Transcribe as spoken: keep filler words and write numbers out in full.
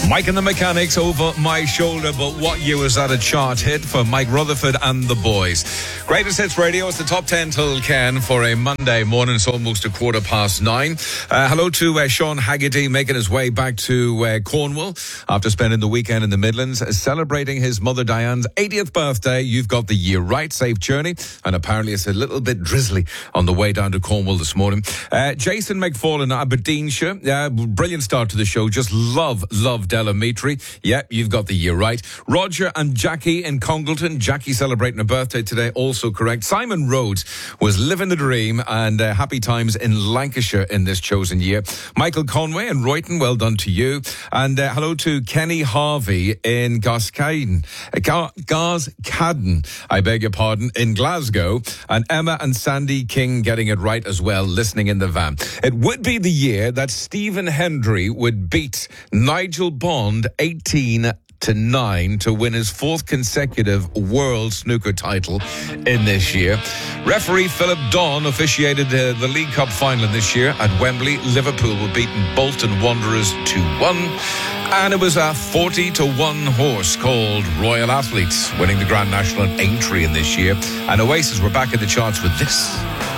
Mike and the Mechanics, Over My Shoulder. But what year was that a chart hit for Mike Rutherford and the boys? Greatest Hits Radio. It's the top ten till Ken for a Monday morning. It's almost a quarter past nine. Uh, hello to uh, Sean Haggerty, making his way back to uh, Cornwall after spending the weekend in the Midlands, uh, celebrating his mother Diane's eightieth birthday. You've got the year right. Safe journey. And apparently it's a little bit drizzly on the way down to Cornwall this morning. Uh, Jason McFarlane, Aberdeenshire. Uh, brilliant start to the show. Just love, love Delamitri. Yep, you've got the year right. Roger and Jackie in Congleton. Jackie celebrating her birthday today, also correct. Simon Rhodes was living the dream, and uh, happy times in Lancashire in this chosen year. Michael Conway in Royton, well done to you. And uh, hello to Kenny Harvey in Gascaden. Uh, Ga- Gascaden, I beg your pardon, in Glasgow. And Emma and Sandy King getting it right as well, listening in the van. It would be the year that Stephen Hendry would beat Nigel Bond eighteen to nine to win his fourth consecutive world snooker title in this year. Referee Philip Don officiated the, the League Cup final this year at Wembley. Liverpool were beaten Bolton Wanderers two one. And it was a forty to one horse called Royal Athletes winning the Grand National at Aintree in this year. And Oasis were back in the charts with this.